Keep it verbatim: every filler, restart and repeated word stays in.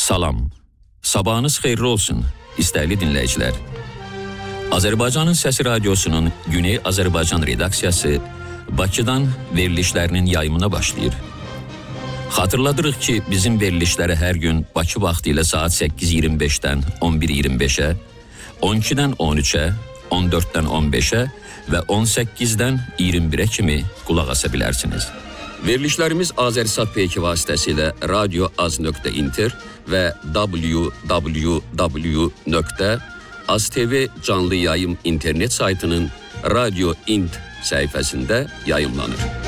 Salam, sabahınız xeyirli olsun, istəyili dinləyicilər. Azərbaycanın Səsi Radiosunun Güney Azərbaycan redaksiyası Bakıdan verilişlərinin yayımına başlayır. Xatırladırıq ki, bizim verilişləri hər gün Bakı vaxtı ilə saat səkkiz iyirmi beşdən on bir iyirmi beşə, on ikidən on üçə, on dörddən on beşə və on səkkizdən iyirmi birə kimi qulaq asa bilərsiniz. Verilişlərimiz Azərisat P iki vasitəsilə radio az nöqtə inter və w w w nöqtə az t v canlı yayım internet saytının Radio İnt səhifəsində yayımlanır.